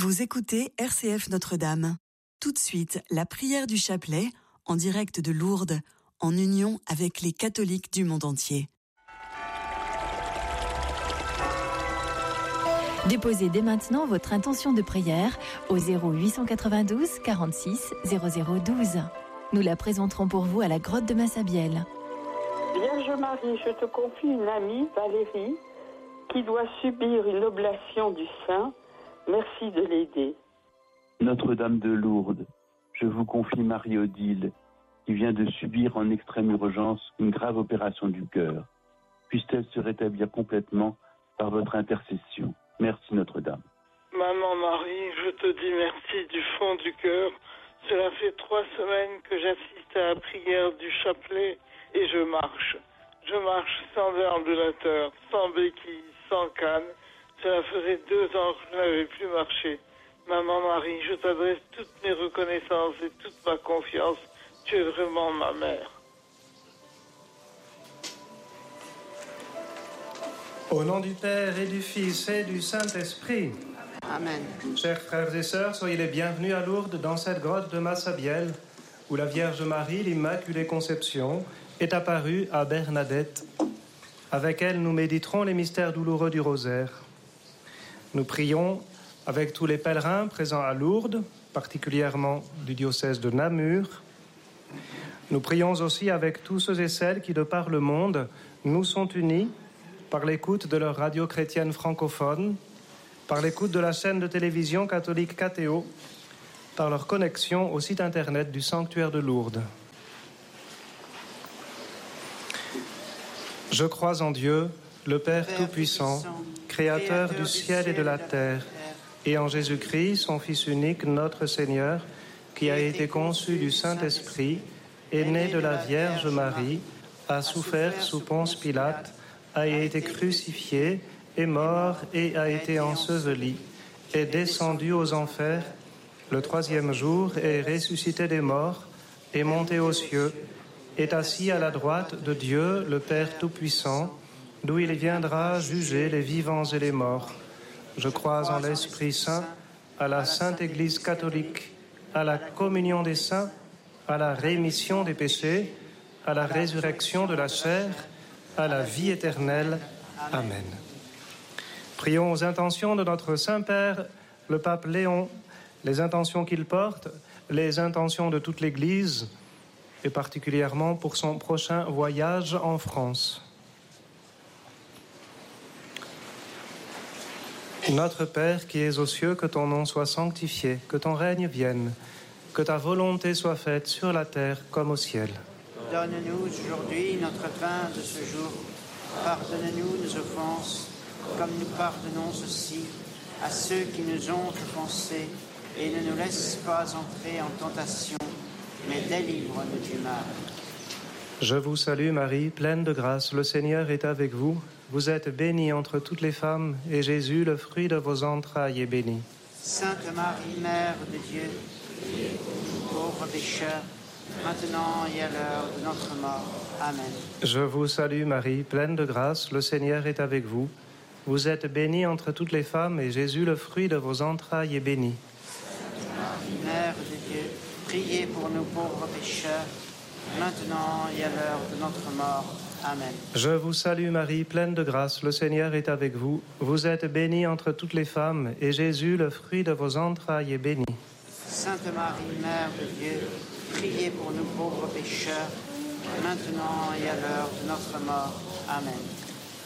Vous écoutez RCF Notre-Dame. Tout de suite, la prière du chapelet, en direct de Lourdes, en union avec les catholiques du monde entier. Déposez dès maintenant votre intention de prière au 0892 46 0012. Nous la présenterons pour vous à la grotte de Massabielle. Vierge Marie, je te confie une amie, Valérie, qui doit subir une oblation du sein. Merci de l'aider. Notre-Dame de Lourdes, je vous confie Marie-Odile, qui vient de subir en extrême urgence une grave opération du cœur. Puisse-t-elle se rétablir complètement par votre intercession. Merci Notre-Dame. Maman Marie, je te dis merci du fond du cœur. Cela fait 3 semaines que j'assiste à la prière du chapelet et je marche. Je marche sans déambulateur, sans béquille, sans canne. Cela faisait 2 ans que je n'avais plus marché. Maman Marie, je t'adresse toutes mes reconnaissances et toute ma confiance. Tu es vraiment ma mère. Au nom du Père et du Fils et du Saint-Esprit. Amen. Chers frères et sœurs, soyez les bienvenus à Lourdes dans cette grotte de Massabielle où la Vierge Marie, l'Immaculée Conception, est apparue à Bernadette. Avec elle, nous méditerons les mystères douloureux du rosaire. Nous prions avec tous les pèlerins présents à Lourdes, particulièrement du diocèse de Namur. Nous prions aussi avec tous ceux et celles qui, de par le monde, nous sont unis par l'écoute de leur radio chrétienne francophone, par l'écoute de la chaîne de télévision catholique KTO, par leur connexion au site internet du sanctuaire de Lourdes. Je crois en Dieu, le Père Tout-Puissant, Créateur du ciel et de la terre, et en Jésus-Christ, son Fils unique, notre Seigneur, qui a été conçu du Saint-Esprit, est né de la Vierge Marie, a souffert sous Ponce Pilate, a été crucifié, est mort et a été enseveli, est descendu aux enfers, le 3e jour est ressuscité des morts, est monté aux cieux, est assis à la droite de Dieu, le Père Tout-Puissant, d'où il viendra juger les vivants et les morts. Je crois en l'Esprit Saint, à la Sainte Église catholique, à la communion des saints, à la rémission des péchés, à la résurrection de la chair, à la vie éternelle. Amen. Prions aux intentions de notre Saint-Père, le pape Léon, les intentions qu'il porte, les intentions de toute l'Église, et particulièrement pour son prochain voyage en France. Notre Père qui es aux cieux, que ton nom soit sanctifié, que ton règne vienne, que ta volonté soit faite sur la terre comme au ciel. Donne-nous aujourd'hui notre pain de ce jour. Pardonne-nous nos offenses, comme nous pardonnons aussi à ceux qui nous ont offensés, et ne nous laisse pas entrer en tentation, mais délivre-nous du mal. Je vous salue Marie, pleine de grâce, le Seigneur est avec vous. Vous êtes bénie entre toutes les femmes, et Jésus, le fruit de vos entrailles, est béni. Sainte Marie, Mère de Dieu, priez pour nous pauvres pécheurs, maintenant et à l'heure de notre mort. Amen. Je vous salue Marie, pleine de grâce, le Seigneur est avec vous. Vous êtes bénie entre toutes les femmes, et Jésus, le fruit de vos entrailles, est béni. Sainte Marie, Mère de Dieu, priez pour nous pauvres pécheurs, maintenant et à l'heure de notre mort. Amen. Je vous salue Marie, pleine de grâce, le Seigneur est avec vous. Vous êtes bénie entre toutes les femmes, et Jésus, le fruit de vos entrailles, est béni. Sainte Marie, Mère de Dieu, priez pour nous pauvres pécheurs, maintenant et à l'heure de notre mort. Amen.